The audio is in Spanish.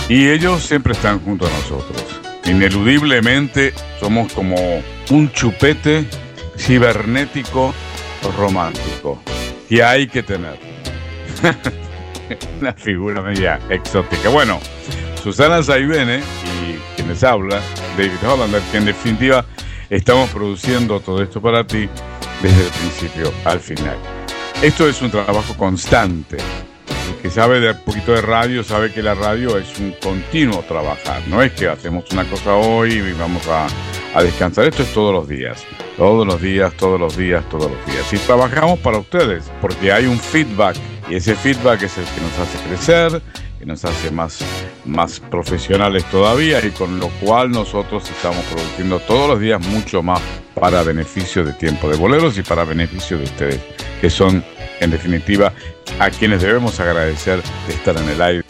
Y ellos siempre están junto a nosotros. Ineludiblemente somos como un chupete cibernético romántico que hay que tener. Una figura media exótica. Bueno, Susana Saibene y quien les habla, David Hollander, que en definitiva estamos produciendo todo esto para ti desde el principio al final. Esto es un trabajo constante. El que sabe de un poquito de radio sabe que la radio es un continuo trabajar. No es que hacemos una cosa hoy y vamos a descansar. Esto es todos los días. Todos los días, todos los días, todos los días. Y trabajamos para ustedes porque hay un feedback. Y ese feedback es el que nos hace crecer, que nos hace más profesionales todavía, y con lo cual nosotros estamos produciendo todos los días mucho más para beneficio de Tiempo de Boleros y para beneficio de ustedes, que son, en definitiva, a quienes debemos agradecer de estar en el aire